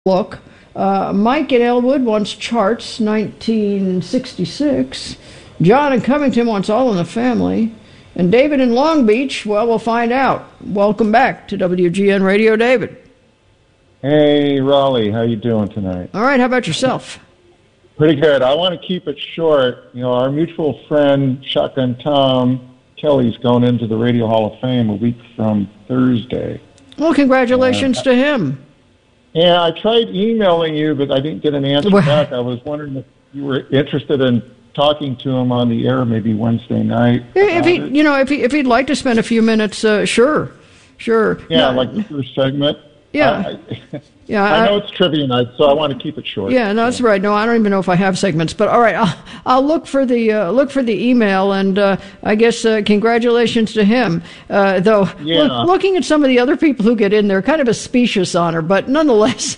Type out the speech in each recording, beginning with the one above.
look. Mike in Elwood wants Charts, 1966. John in Covington wants All in the Family. And David in Long Beach, well, we'll find out. Welcome back to WGN Radio, David. Hey, Raleigh, how you doing tonight? All right, how about yourself? Pretty good. I want to keep it short. You know, our mutual friend, Shotgun Tom Kelly's going into the Radio Hall of Fame a week from Thursday. Well, congratulations to him. Yeah, I tried emailing you, but I didn't get an answer back. I was wondering if you were interested in talking to him on the air maybe Wednesday night. If he'd like to spend a few minutes, sure. Yeah, like the first segment. Yeah. I know it's trivia night, so I want to keep it short. Yeah, no, that's right. No, I don't even know if I have segments, but all right, I'll look for the email, and I guess congratulations to him. Though, looking at some of the other people who get in there, kind of a specious honor, but nonetheless.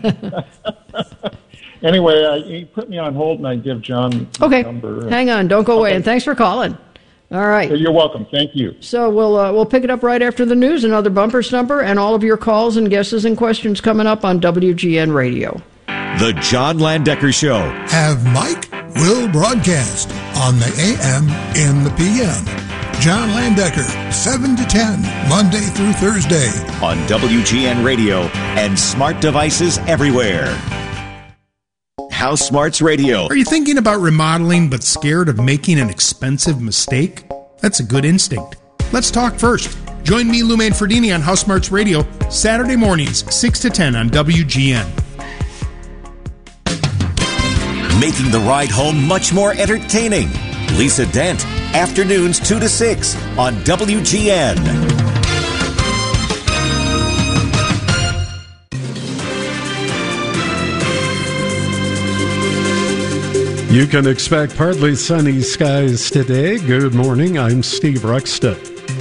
Anyway, he put me on hold, and I give John the number. Hang on, don't go away, and thanks for calling. All right. You're welcome. Thank you. So we'll pick it up right after the news, another bumper stumper, and all of your calls and guesses and questions coming up on WGN Radio. The John Landecker Show. Have Mike will broadcast on the AM and the PM. John Landecker, 7 to 10, Monday through Thursday. On WGN Radio and smart devices everywhere. House Smarts Radio. Are you thinking about remodeling but scared of making an expensive mistake? That's a good instinct. Let's talk first. Join me, Lou Manfredini, on House Smarts Radio, Saturday mornings, 6 to 10 on WGN. Making the ride home much more entertaining. Lisa Dent, afternoons 2 to 6 on WGN. You can expect partly sunny skies today. Good morning, I'm Steve Ruxton.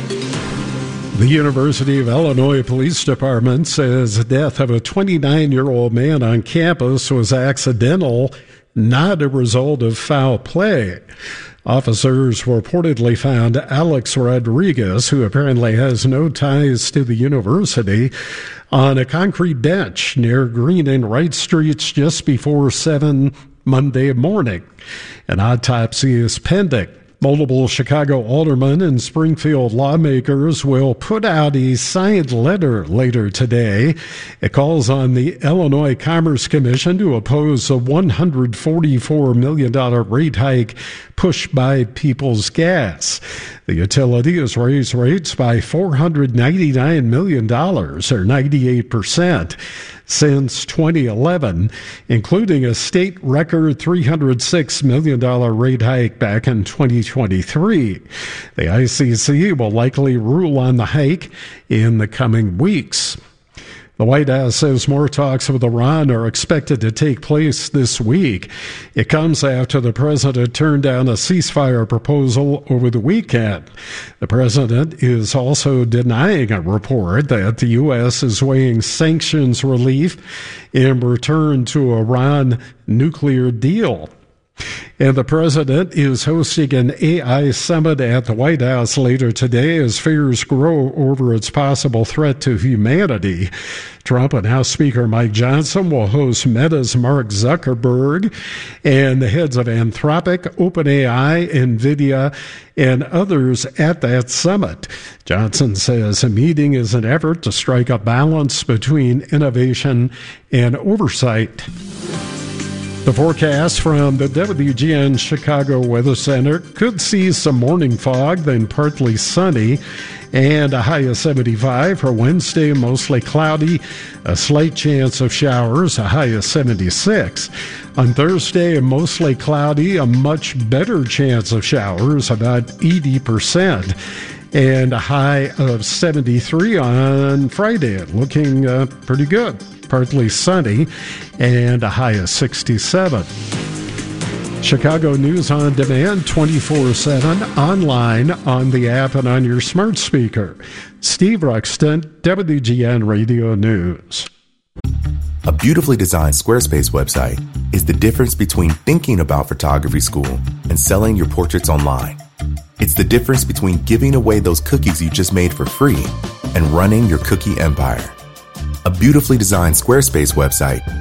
The University of Illinois Police Department says the death of a 29-year-old man on campus was accidental, not a result of foul play. Officers reportedly found Alex Rodriguez, who apparently has no ties to the university, on a concrete bench near Green and Wright Streets just before 7 Monday morning. An autopsy is pending. Multiple Chicago aldermen and Springfield lawmakers will put out a signed letter later today. It calls on the Illinois Commerce Commission to oppose a $144 million rate hike pushed by Peoples Gas. The utility has raised rates by $499 million, or 98%. Since 2011, including a state record $306 million rate hike back in 2023. The ICC will likely rule on the hike in the coming weeks. The White House says more talks with Iran are expected to take place this week. It comes after the president turned down a ceasefire proposal over the weekend. The president is also denying a report that the U.S. is weighing sanctions relief in return to Iran nuclear deal. And the president is hosting an AI summit at the White House later today as fears grow over its possible threat to humanity. Trump and House Speaker Mike Johnson will host Meta's Mark Zuckerberg and the heads of Anthropic, OpenAI, NVIDIA, and others at that summit. Johnson says a meeting is an effort to strike a balance between innovation and oversight. The forecast from the WGN Chicago Weather Center could see some morning fog, then partly sunny, and a high of 75 for Wednesday, mostly cloudy, a slight chance of showers, a high of 76. On Thursday, mostly cloudy, a much better chance of showers, about 80%, and a high of 73 on Friday, looking pretty good. Partly sunny, and a high of 67. Chicago News on Demand, 24/7, online, on the app, and on your smart speaker. Steve Ruxton, WGN Radio News. A beautifully designed Squarespace website is the difference between thinking about photography school and selling your portraits online. It's the difference between giving away those cookies you just made for free and running your cookie empire. A beautifully designed Squarespace website